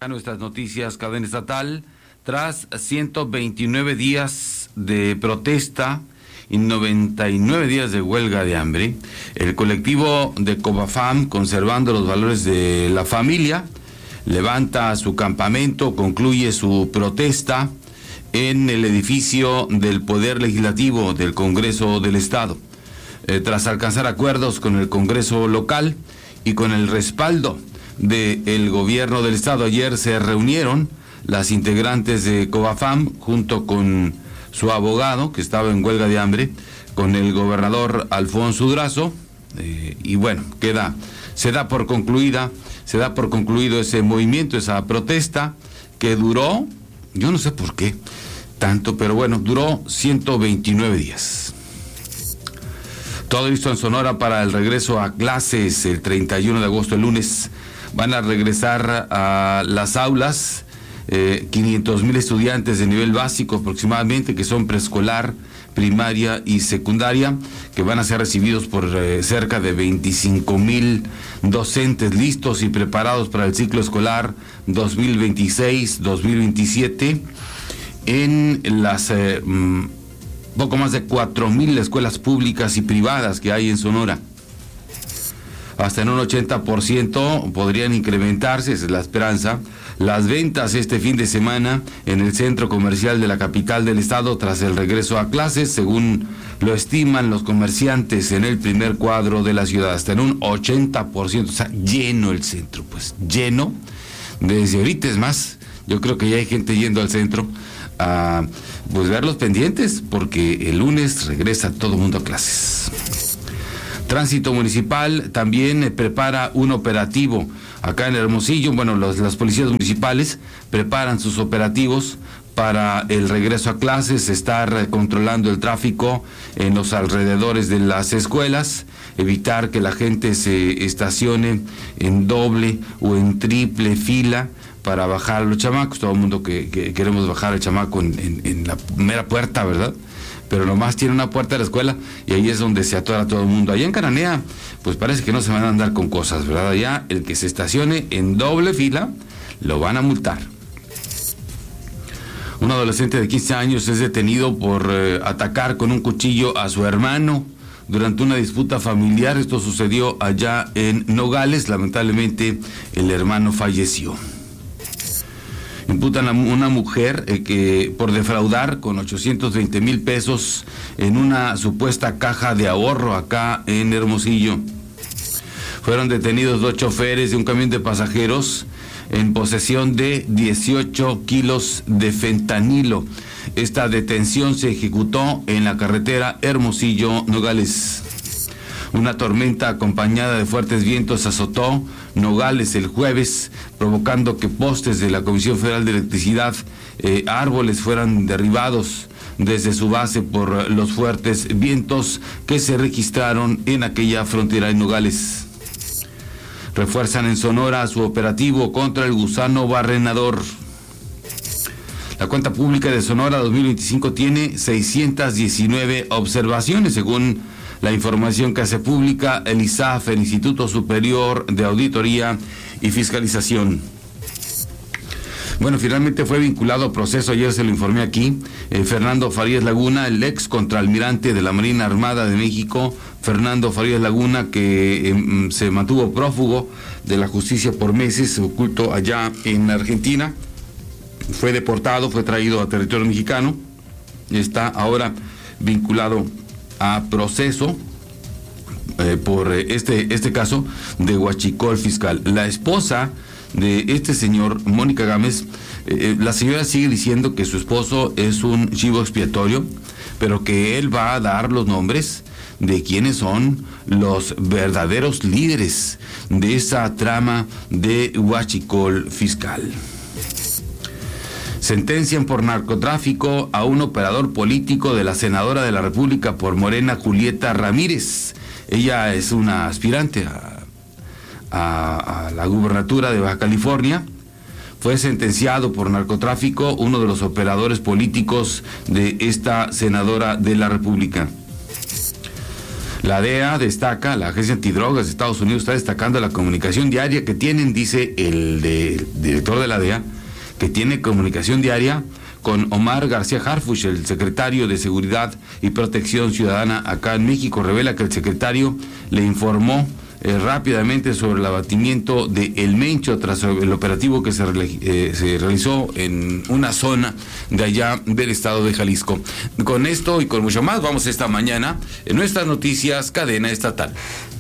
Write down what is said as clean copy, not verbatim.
A nuestras noticias, cadena estatal, tras 129 días de protesta y 99 días de huelga de hambre, el colectivo de Covafam, conservando los valores de la familia, levanta su campamento, concluye su protesta en el edificio del Poder Legislativo del Congreso del Estado. Tras alcanzar acuerdos con el Congreso local y con el respaldo del gobierno del Estado, ayer se reunieron las integrantes de Covafam junto con su abogado, que estaba en huelga de hambre, con el gobernador Alfonso Durazo, y bueno, se da por concluido ese movimiento, esa protesta, que duró, yo no sé por qué tanto, pero bueno, duró 129 días. Todo listo en Sonora para el regreso a clases el 31 de agosto, el lunes. Van a regresar a las aulas 500,000 estudiantes de nivel básico aproximadamente, que son preescolar, primaria y secundaria, que van a ser recibidos por cerca de 25,000 docentes listos y preparados para el ciclo escolar 2026-2027 en las poco más de 4,000 escuelas públicas y privadas que hay en Sonora. Hasta en un 80% podrían incrementarse, esa es la esperanza, las ventas este fin de semana en el centro comercial de la capital del estado tras el regreso a clases, según lo estiman los comerciantes en el primer cuadro de la ciudad, hasta en un 80%, o sea, lleno el centro, pues lleno, desde ahorita es más, yo creo que ya hay gente yendo al centro a pues ver los pendientes, porque el lunes regresa todo el mundo a clases. Tránsito Municipal también prepara un operativo acá en Hermosillo. Bueno, las policías municipales preparan sus operativos para el regreso a clases, estar controlando el tráfico en los alrededores de las escuelas, evitar que la gente se estacione en doble o en triple fila para bajar a los chamacos. Todo el mundo que queremos bajar al chamaco en la primera puerta, ¿verdad? Pero nomás tiene una puerta de la escuela y ahí es donde se atora todo el mundo. Allá en Cananea, pues parece que no se van a andar con cosas, ¿verdad? Allá el que se estacione en doble fila lo van a multar. Un adolescente de 15 años es detenido por atacar con un cuchillo a su hermano durante una disputa familiar. Esto sucedió allá en Nogales. Lamentablemente el hermano falleció. Imputan a una mujer que por defraudar con 820,000 pesos en una supuesta caja de ahorro acá en Hermosillo. Fueron detenidos 2 choferes de un camión de pasajeros en posesión de 18 kilos de fentanilo. Esta detención se ejecutó en la carretera Hermosillo-Nogales. Una tormenta acompañada de fuertes vientos azotó Nogales el jueves, provocando que postes de la Comisión Federal de Electricidad, árboles fueran derribados desde su base por los fuertes vientos que se registraron en aquella frontera en Nogales. Refuerzan en Sonora su operativo contra el gusano barrenador. La cuenta pública de Sonora 2025 tiene 619 observaciones, según la información que hace pública el ISAF, el Instituto Superior de Auditoría y Fiscalización. Bueno, finalmente fue vinculado a proceso, ayer se lo informé aquí, Fernando Farías Laguna, el ex contraalmirante de la Marina Armada de México, Fernando Farías Laguna, que se mantuvo prófugo de la justicia por meses, oculto allá en Argentina. Fue deportado, fue traído a territorio mexicano, está ahora vinculado a proceso por este caso de huachicol fiscal. La esposa de este señor, Mónica Gámez, la señora sigue diciendo que su esposo es un chivo expiatorio, pero que él va a dar los nombres de quiénes son los verdaderos líderes de esa trama de huachicol fiscal. Sentencian por narcotráfico a un operador político de la senadora de la República por Morena, Julieta Ramírez. Ella es una aspirante a la gubernatura de Baja California. Fue sentenciado por narcotráfico uno de los operadores políticos de esta senadora de la República. La DEA destaca, la Agencia Antidrogas de Estados Unidos está destacando la comunicación diaria que tienen, dice el director de la DEA, que tiene comunicación diaria con Omar García Harfuch, el secretario de Seguridad y Protección Ciudadana acá en México. Revela que el secretario le informó rápidamente sobre el abatimiento de El Mencho tras el operativo que se realizó en una zona de allá del estado de Jalisco. Con esto y con mucho más vamos esta mañana en nuestras noticias Cadena Estatal.